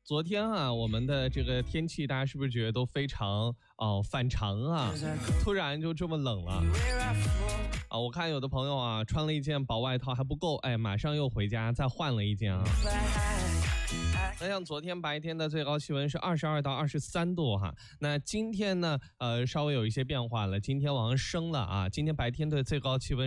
昨天啊，我们的这个天气，大家是不是觉得都非常反常啊？突然就这么冷了啊！我看有的朋友啊，穿了一件薄外套还不够，马上又回家再换了一件啊。那像昨天白天的最高气温是22到23度哈，那今天呢，稍微有一些变化了，今天往上升了啊，今天白天的最高气温